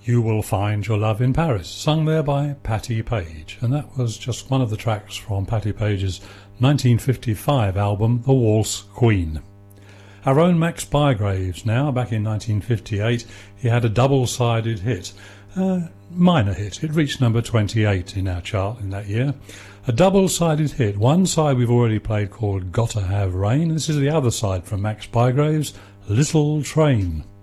You Will Find Your Love in Paris, sung there by Patti Page. And that was just one of the tracks from Patti Page's 1955 album, The Waltz Queen. Our own Max Bygraves now, back in 1958, he had a double-sided hit. Minor hit. It reached number 28 in our chart in that year. A double-sided hit. One side we've already played called Gotta Have Rain. This is the other side from Max Bygraves, Little Train.